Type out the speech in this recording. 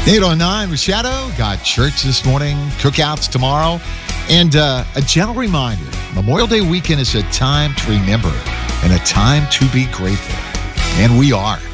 809 with Shadow. Got church this morning, cookouts tomorrow. And a gentle reminder, Memorial Day weekend is a time to remember and a time to be grateful. And we are.